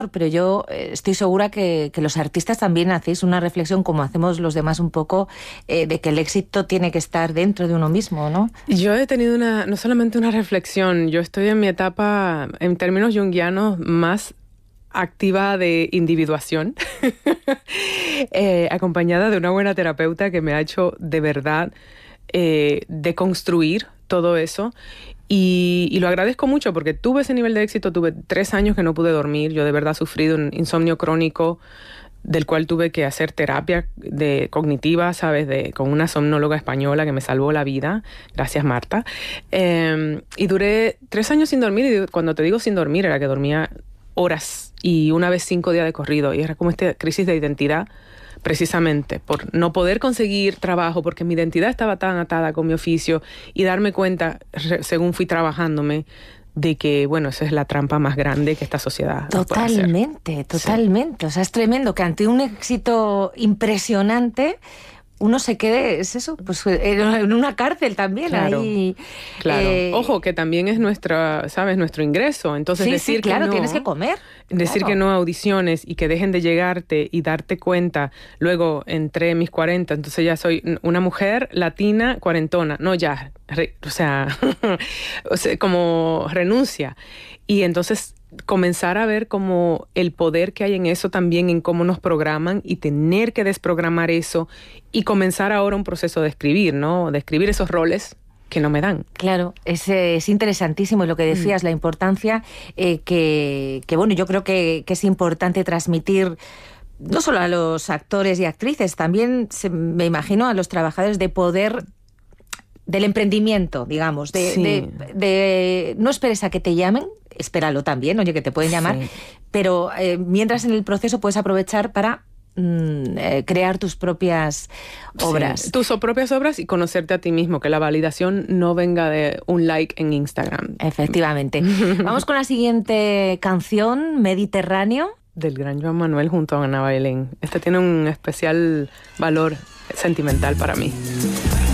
pero yo estoy segura que los artistas también hacéis una reflexión, como hacemos los demás un poco, de que el éxito tiene que estar dentro de uno mismo, ¿no? Yo he tenido no solamente una reflexión, yo estoy en mi etapa, en términos junguianos, más activa de individuación, acompañada de una buena terapeuta que me ha hecho de verdad deconstruir todo eso. Y lo agradezco mucho porque tuve ese nivel de éxito, tuve 3 años que no pude dormir, yo de verdad sufrí de un insomnio crónico del cual tuve que hacer terapia cognitiva, ¿sabes? Con una somnóloga española que me salvó la vida, gracias Marta. Y duré 3 años sin dormir, y cuando te digo sin dormir era que dormía horas y una vez 5 días de corrido, y era como esta crisis de identidad, precisamente por no poder conseguir trabajo, porque mi identidad estaba tan atada con mi oficio, y darme cuenta, según fui trabajándome, de que, bueno, esa es la trampa más grande que esta sociedad Totalmente, totalmente. Sí. O sea, es tremendo que ante un éxito impresionante uno se quede, es eso, pues en una cárcel también. Claro, ahí. Claro. Ojo, que también es nuestro ingreso. Entonces decir claro, que no, tienes que comer. Decir que no a audiciones y que dejen de llegarte y darte cuenta. Luego entré en mis 40, entonces ya soy una mujer latina cuarentona. No, ya, o sea, como renuncia. Y entonces comenzar a ver como el poder que hay en eso también, en cómo nos programan, y tener que desprogramar eso y comenzar ahora un proceso de escribir, ¿no? De escribir esos roles que no me dan. Claro, es interesantísimo lo que decías, la importancia que bueno, yo creo que es importante transmitir no solo a los actores y actrices, también me imagino a los trabajadores, de poder del emprendimiento, digamos, de no esperes a que te llamen, espéralo también, oye, que te pueden llamar, pero mientras en el proceso puedes aprovechar para crear tus propias obras. Sí, tus propias obras, y conocerte a ti mismo, que la validación no venga de un like en Instagram. Efectivamente. Vamos con la siguiente canción, Mediterráneo. Del gran Joan Manuel junto a Ana Bailén. Este tiene un especial valor sentimental para mí.